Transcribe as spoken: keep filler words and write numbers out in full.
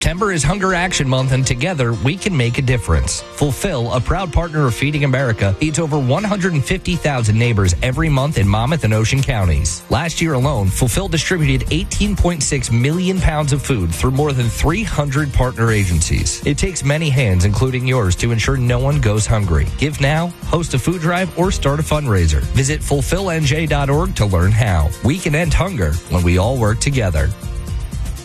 September is Hunger Action Month, and together we can make a difference. Fulfill, a proud partner of Feeding America, feeds over one hundred fifty thousand neighbors every month in Monmouth and Ocean counties. Last year alone, Fulfill distributed eighteen point six million pounds of food through more than three hundred partner agencies. It takes many hands, including yours, to ensure no one goes hungry. Give now, host a food drive, or start a fundraiser. Visit fulfill n j dot org to learn how. We can end hunger when we all work together.